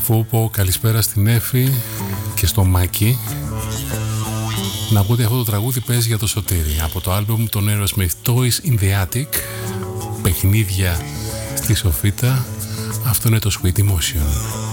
Αφού πω καλησπέρα στην Έφη και στο Μάκη, να πω ότι αυτό το τραγούδι παίζει για το Σωτήρι από το άλμπουμ των Aerosmith, Toys in the Attic, παιχνίδια στη σοφίτα. Αυτό είναι το Sweet Emotion.